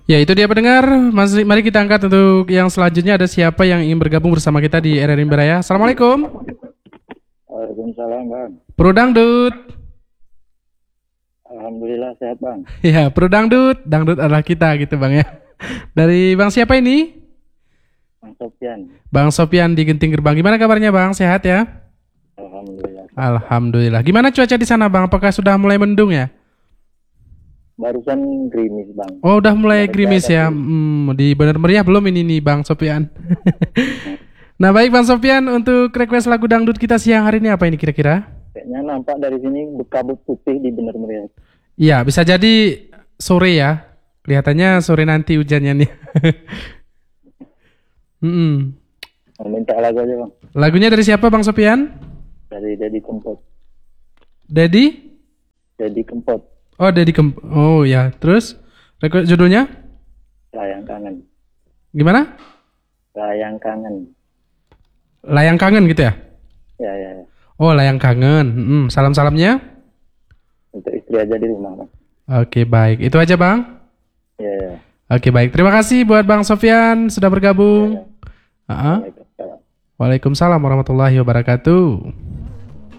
Ya, itu dia pendengar. Mari kita angkat untuk yang selanjutnya, ada siapa yang ingin bergabung bersama kita di RRI Beraya. Assalamualaikum. Waalaikumsalam Bang. Pro Dangdut. Alhamdulillah sehat Bang. Ya, Pro Dangdut. Dangdut adalah kita gitu Bang ya. Dari Bang siapa ini? Bang Sofyan. Bang Sopian di Genting Gerbang. Gimana kabarnya Bang? Sehat ya? Alhamdulillah. Alhamdulillah. Gimana cuaca di sana Bang? Apakah sudah mulai mendung ya? Barusan gerimis Bang. Oh, udah mulai Nggak gerimis ada ya. sih. Di Bener Meriah belum ini nih Bang Sopian. Nah, baik Bang Sopian, untuk request lagu dangdut kita siang hari ini apa ini kira-kira? Kayaknya nampak dari sini berkabut putih di Bener Meriah. Iya, bisa jadi sore ya. Kelihatannya sore nanti hujannya nih. Mm-mm. Mau minta lagu aja Bang. Lagunya dari siapa Bang Sopian? Dari Dedi Kempot. Dedi? Dedi Kempot. Oh, Oh ya, terus request judulnya Layang Kangen. gimana? Layang Kangen. Layang Kangen gitu ya? Ya ya ya. Oh, Layang Kangen. Salam-salamnya. Untuk istri aja di rumah Bang. Oke, baik. Itu aja Bang. Ya ya. Oke, baik. Terima kasih buat Bang Sofian sudah Ya, bergabung. ya. Ah, Waalaikumsalam. Waalaikumsalam warahmatullahi wabarakatuh.